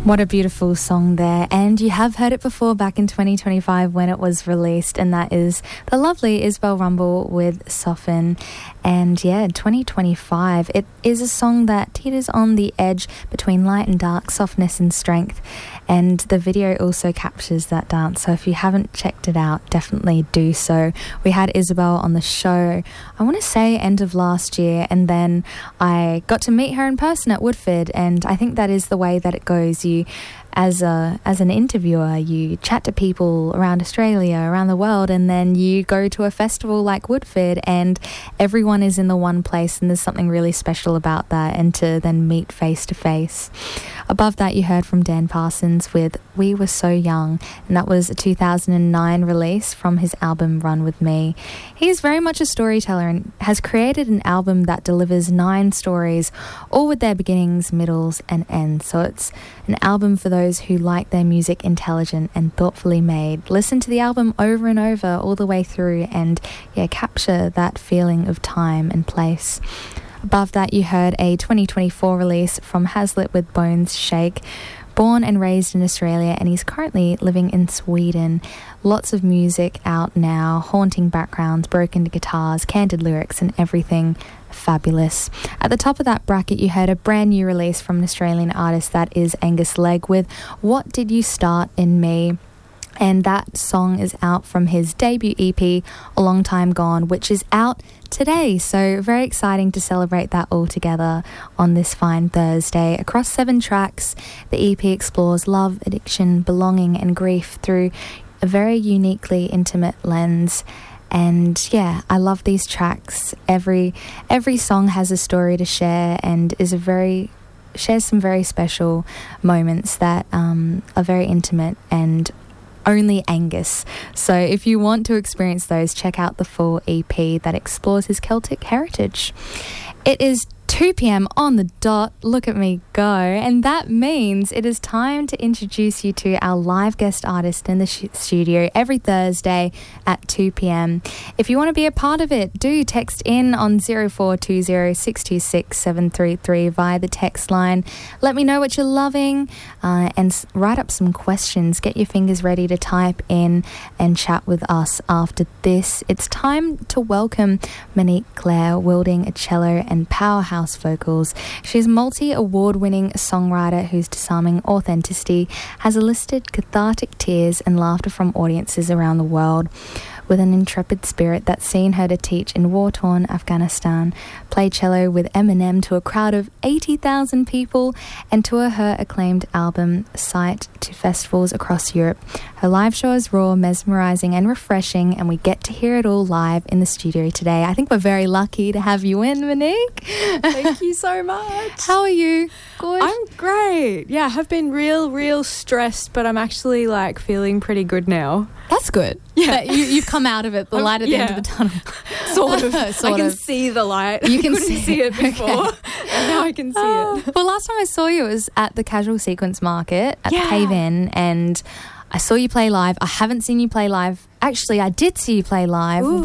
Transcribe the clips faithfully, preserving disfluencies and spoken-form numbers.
What a beautiful song there. And you have heard it before back in twenty twenty-five when it was released, and that is the lovely Isabel Rumble with Soften. And yeah, twenty twenty-five, it is a song that teeters on the edge between light and dark, softness and strength. And the video also captures that dance. So if you haven't checked it out, definitely do so. We had Isabel on the show, I want to say end of last year, and then I got to meet her in person at Woodford, and I think that is the way that it goes. You as a as an interviewer, you chat to people around Australia, around the world, and then you go to a festival like Woodford and everyone is in the one place, and there's something really special about that, and to then meet face to face. Above that, you heard from Dan Parsons with We Were So Young, and that was a two thousand nine release from his album Run With Me. He's very much a storyteller and has created an album that delivers nine stories, all with their beginnings, middles and ends. So it's an album for those who like their music intelligent and thoughtfully made. Listen to the album over and over all the way through and yeah, capture that feeling of time and place. Above that, you heard a twenty twenty-four release from Hazlitt with Bones Shake. Born and raised in Australia, and he's currently living in Sweden. Lots of music out now, haunting backgrounds, broken guitars, candid lyrics and everything fabulous. At the top of that bracket, you heard a brand new release from an Australian artist, that is Angus Legg with What Did You Start in Me? And that song is out from his debut E P, A Long Time Gone, which is out today. So very exciting to celebrate that all together on this fine Thursday. Across seven tracks, the E P explores love, addiction, belonging and grief through a very uniquely intimate lens. And yeah, I love these tracks. Every every song has a story to share and is a very shares some very special moments that um, are very intimate and only Angus. So if you want to experience those, check out the full E P that explores his Celtic heritage. It is two p.m. on the dot. Look at me go. And that means it is time to introduce you to our live guest artist in the sh- studio every Thursday at two p.m. If you want to be a part of it, do text in on zero four two zero six two six seven three three via the text line. Let me know what you're loving uh, and s- write up some questions. Get your fingers ready to type in and chat with us after this. It's time to welcome Monique Clare, wielding a cello and powerhouse vocals. She's a multi-award-winning songwriter whose disarming authenticity has elicited cathartic tears and laughter from audiences around the world. With an intrepid spirit that's seen her to teach in war-torn Afghanistan, play cello with Eminem to a crowd of eighty thousand people, and tour her acclaimed album Sight to festivals across Europe. Her live show is raw, mesmerising and refreshing, and we get to hear it all live in the studio today. I think we're very lucky to have you in, Monique. Thank you so much. How are you? Good? I'm great. Yeah, I've been real, real stressed, but I'm actually like feeling pretty good now. That's good. Yeah. That you, you've come out of it, the Um, light at yeah. the end of the tunnel. Sort of. Sort I can of. see the light. You can I couldn't see see, it. it before. Okay. And now I can see Oh. it. Well, last time I saw you was at the Casual Sequence Market at Yeah. Cave In, and I saw you play live. I haven't seen you play live. Actually, I did see you play live Ooh.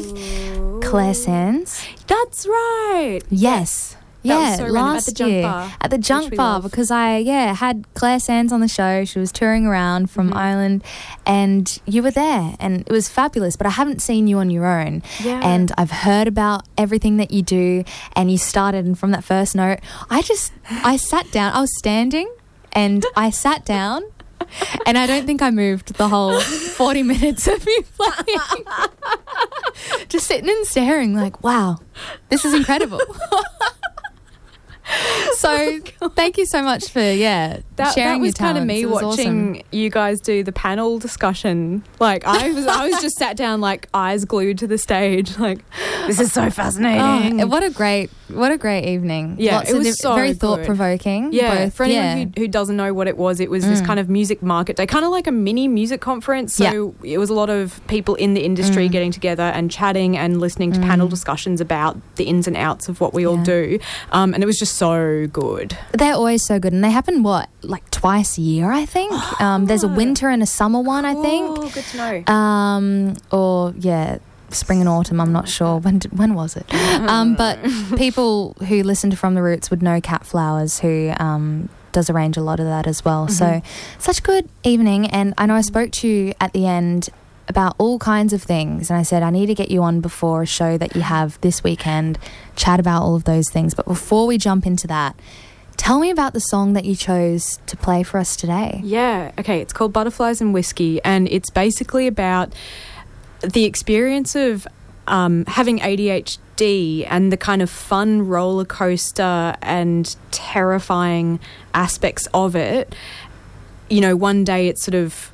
with Claire Sands. That's right. Yes. That Yeah, was so random. At last the Junk year Bar, at the which Junk we Bar, love. because I yeah had Claire Sands on the show. She was touring around from Mhm. Ireland, and you were there, and it was fabulous. But I haven't seen you on your own, Yeah. and I've heard about everything that you do. And you started, and from that first note, I just I sat down. I was standing, and I sat down. And I don't think I moved the whole forty minutes of you playing. Just sitting and staring like, wow, this is incredible. So thank you so much for, yeah, That, sharing that was your kind of talents. me It was watching awesome. you guys do the panel discussion. Like I was, I was just sat down, like eyes glued to the stage. Like this is so fascinating. Oh, what a great, what a great evening. Yeah, Lots it of was diff- so very good. thought provoking. Yeah, both, for anyone yeah. Who, who doesn't know what it was, it was this Mm. kind of music market day, kind of like a mini music conference. So it was a lot of people in the industry Mm. getting together and chatting and listening to Mm. panel discussions about the ins and outs of what we all Yeah. do. Um, and it was just so good. They're always so good, and they happen what like twice a year, I think. Um, there's a winter and a summer one, I think. Oh, good to know. Um, or yeah, spring and autumn. I'm not sure when. Did, when was it? Um, but people who listen to From the Roots would know Cat Flowers, who um, does arrange a lot of that as well. Mm-hmm. So such a good evening. And I know I spoke to you at the end about all kinds of things, and I said I need to get you on before a show that you have this weekend, chat about all of those things. But before we jump into that, tell me about the song that you chose to play for us today. Yeah, okay, it's called Butterflies and Whiskey, and it's basically about the experience of um, having A D H D and the kind of fun roller coaster and terrifying aspects of it. You know, one day it's sort of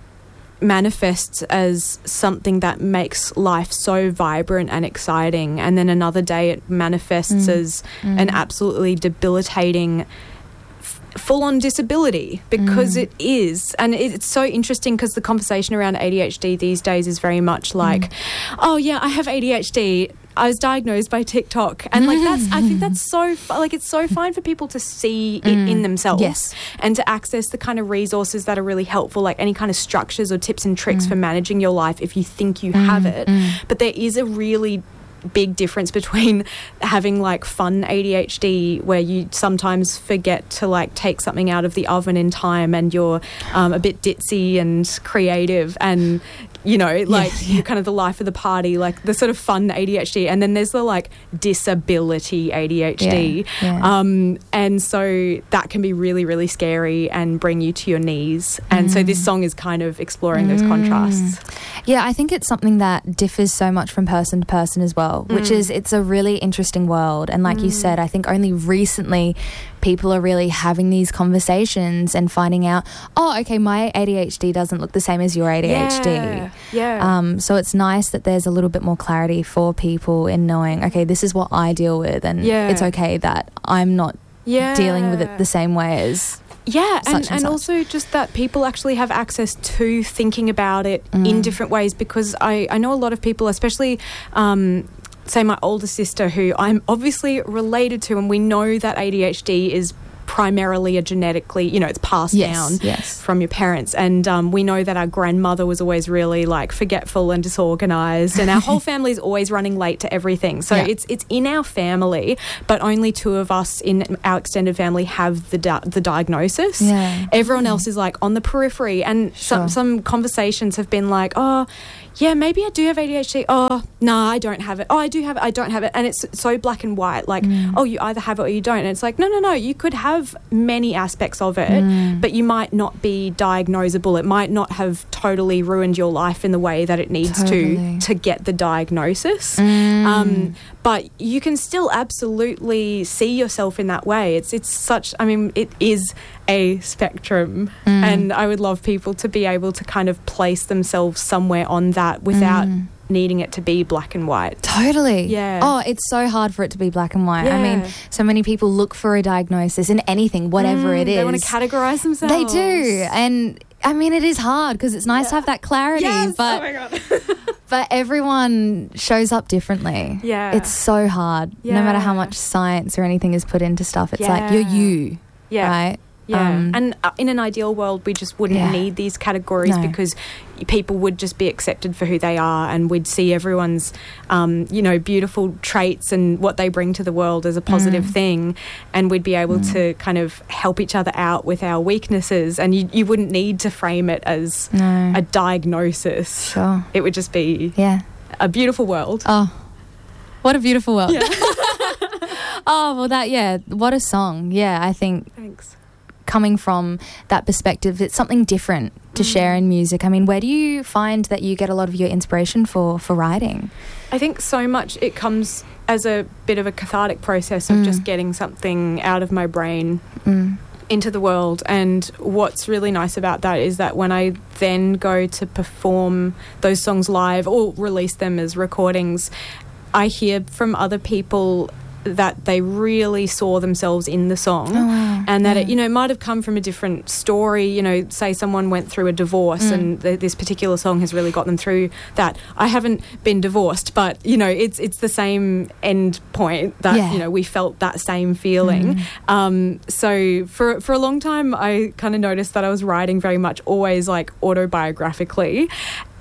manifests as something that makes life so vibrant and exciting, and then another day it manifests mm. as mm. an absolutely debilitating f- full-on disability, because mm. it is. And it, it's so interesting because the conversation around A D H D these days is very much like, mm. oh yeah, I have A D H D, I was diagnosed by TikTok, and like that's I think that's so like it's so fine for people to see it mm. in themselves, yes, and to access the kind of resources that are really helpful, like any kind of structures or tips and tricks mm. for managing your life if you think you mm. have it. Mm. But there is a really big difference between having like fun A D H D where you sometimes forget to like take something out of the oven in time and you're um, a bit ditzy and creative and you know, like yeah, yeah. you're kind of the life of the party, like the sort of fun A D H D, and then there's the like disability A D H D, yeah, yeah. Um, and so that can be really, really scary and bring you to your knees. And mm. so this song is kind of exploring mm. those contrasts. Yeah, I think it's something that differs so much from person to person as well, which mm. is it's a really interesting world. And like mm. you said, I think only recently people are really having these conversations and finding out, oh, okay, my A D H D doesn't look the same as your A D H D. Yeah. Yeah. Um, so it's nice that there's a little bit more clarity for people in knowing, okay, this is what I deal with, and yeah. it's okay that I'm not yeah. dealing with it the same way as yeah, such and, and, and such. also just that people actually have access to thinking about it mm. in different ways, because I, I know a lot of people, especially um, say my older sister, who I'm obviously related to, and we know that A D H D is primarily a genetically, you know, it's passed yes, down yes. from your parents. And um, we know that our grandmother was always really like forgetful and disorganized, and our whole family is always running late to everything. So yeah. it's it's in our family, but only two of us in our extended family have the di- the diagnosis. Yeah. Everyone else is like on the periphery, and sure. some some conversations have been like, oh, yeah, maybe I do have A D H D. Oh, no, I don't have it. Oh, I do have it. I don't have it. And it's so black and white. Like, mm. oh, you either have it or you don't. And it's like, no, no, no. You could have many aspects of it, mm. but you might not be diagnosable. It might not have totally ruined your life in the way that it needs totally. to to get the diagnosis. Mm. Um, but you can still absolutely see yourself in that way. It's it's such, I mean, it is a spectrum, mm. and I would love people to be able to kind of place themselves somewhere on that without mm. needing it to be black and white. Totally. Yeah. Oh, it's so hard for it to be black and white. Yeah. I mean, so many people look for a diagnosis in anything, whatever mm, it is. They want to categorize themselves. They do. And I mean, it is hard because it's nice yeah. to have that clarity. Yes. But, oh my God. but everyone shows up differently. Yeah. It's so hard. Yeah. No matter how much science or anything is put into stuff. It's yeah. like, you're you. Yeah. Right? Yeah, Um, and uh, in an ideal world, we just wouldn't yeah. need these categories No. because people would just be accepted for who they are, and we'd see everyone's, um, you know, beautiful traits and what they bring to the world as a positive Mm. thing, and we'd be able Mm. to kind of help each other out with our weaknesses, and you, you wouldn't need to frame it as No. a diagnosis. Sure. It would just be Yeah. a beautiful world. Oh, what a beautiful world. Yeah. Oh, well, that, yeah, what a song. Yeah, I think Thanks. coming from that perspective, it's something different to Mm. share in music. I mean, where do you find that you get a lot of your inspiration for, for writing? I think so much it comes as a bit of a cathartic process of Mm. just getting something out of my brain Mm. into the world. And what's really nice about that is that when I then go to perform those songs live or release them as recordings, I hear from other people that they really saw themselves in the song. Oh, wow. And that Yeah. it, you know, might have come from a different story. You know, say someone went through a divorce Mm. and th- this particular song has really got them through that. I haven't been divorced, but, you know, it's it's the same end point that, Yeah. you know, we felt that same feeling. Mm. Um, so for, for a long time, I kind of noticed that I was writing very much always like autobiographically.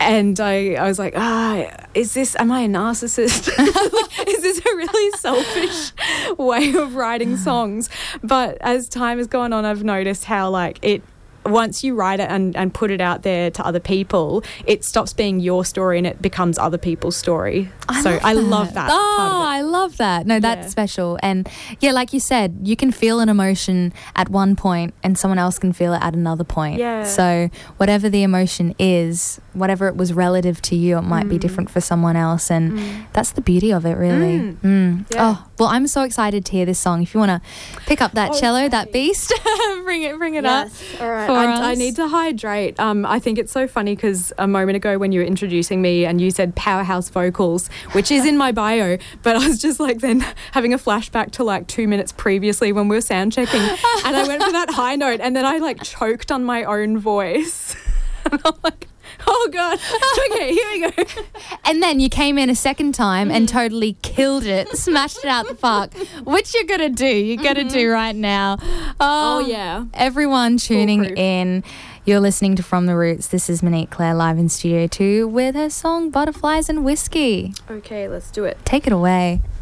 And I, I was like, ah, is this, am I a narcissist? Is this a really selfish way of writing songs? But as time has gone on, I've noticed how like it, once you write it and, and put it out there to other people, it stops being your story and it becomes other people's story. I so love I that. love that. Oh, part of it. I love that. No, that's Yeah. special. And yeah, like you said, you can feel an emotion at one point and someone else can feel it at another point. Yeah. So whatever the emotion is, whatever it was relative to you, it might Mm. be different for someone else. And Mm. that's the beauty of it, really. Mm. Mm. Yeah. Oh, well, I'm so excited to hear this song. If you want to pick up that cello, Okay. that beast, bring it, bring it Yes. up. All right. for I, I us. need to hydrate. Um, I think it's so funny because a moment ago when you were introducing me and you said powerhouse vocals, which is in my bio, but I was just like then having a flashback to like two minutes previously when we were sound checking, and I went for that high note and then I like choked on my own voice. And I'm like, oh God. Okay, here we go. And then you came in a second time and totally killed it, smashed it out the park, which you're going to do. You're going to do right now. Oh, yeah. Everyone tuning Foolproof. in, you're listening to From the Roots. This is Monique Claire live in Studio two with her song Butterflies and Whiskey. Okay, let's do it. Take it away.